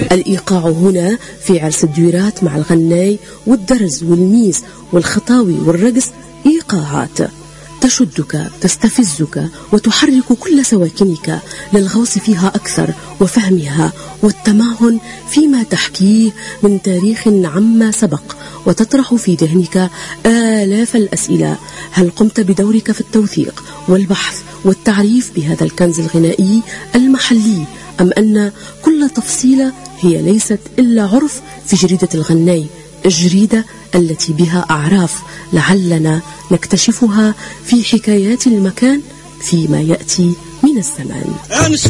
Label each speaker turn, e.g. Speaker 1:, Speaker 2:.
Speaker 1: الإيقاع هنا في عرس الدويرات مع الغناي والدرز والميز والخطاوي والرقص إيقاعات تشدك تستفزك وتحرك كل سواكنك للغوص فيها أكثر وفهمها والتمعن فيما تحكيه من تاريخ عما سبق، وتطرح في ذهنك آلاف الأسئلة. هل قمت بدورك في التوثيق والبحث والتعريف بهذا الكنز الغنائي المحلي، أم أن كل تفصيلة هي ليست إلا عرف في جريدة الغناي، الجريدة التي بها أعراف لعلنا نكتشفها في حكايات المكان فيما يأتي من الزمان؟